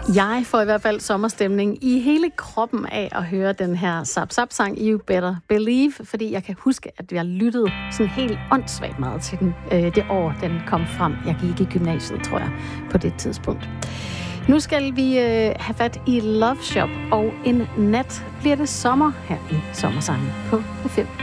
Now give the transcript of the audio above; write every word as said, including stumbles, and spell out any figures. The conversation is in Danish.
Jeg får i hvert fald sommerstemning i hele kroppen af at høre den her Zap Zap-sang You Better Believe, fordi jeg kan huske, at jeg lyttede sådan helt åndssvagt meget til den øh, det år, den kom frem. Jeg gik i gymnasiet, tror jeg, på det tidspunkt. Nu skal vi øh, have fat i Love Shop, og en nat bliver det sommer her i Sommersangen på P fem.